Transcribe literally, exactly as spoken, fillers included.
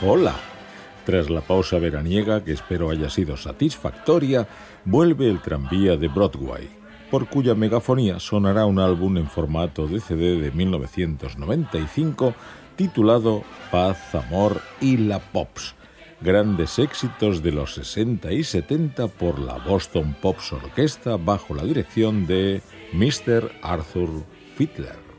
Hola. Tras la pausa veraniega, que espero haya sido satisfactoria, vuelve el tranvía de Broadway, por cuya megafonía sonará un álbum en formato de C D de mil novecientos noventa y cinco titulado Paz, Amor y la Pops. Grandes éxitos de los sesenta y setenta por la Boston Pops Orquesta bajo la dirección de mister Arthur Fiedler.